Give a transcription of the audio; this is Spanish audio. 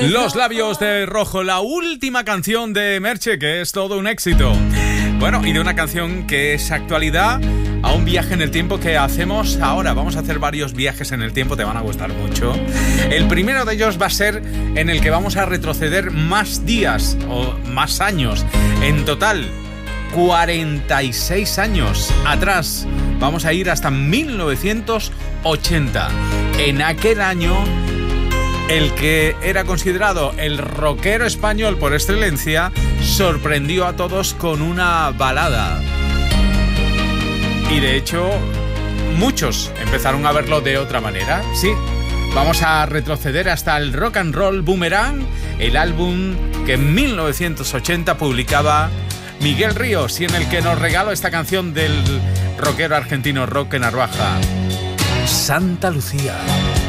Los labios de rojo, la última canción de Merche, que es todo un éxito. Bueno, y de una canción que es actualidad a un viaje en el tiempo que hacemos ahora. Vamos a hacer varios viajes en el tiempo, te van a gustar mucho. El primero de ellos va a ser en el que vamos a retroceder más días o más años. En total, 46 años atrás. Vamos a ir hasta 1980. En aquel año, el que era considerado el rockero español por excelencia sorprendió a todos con una balada. Y de hecho, muchos empezaron a verlo de otra manera. Sí, vamos a retroceder hasta el Rock and Roll Boomerang, el álbum que en 1980 publicaba Miguel Ríos y en el que nos regaló esta canción del rockero argentino Roque Narvaja, Santa Lucía.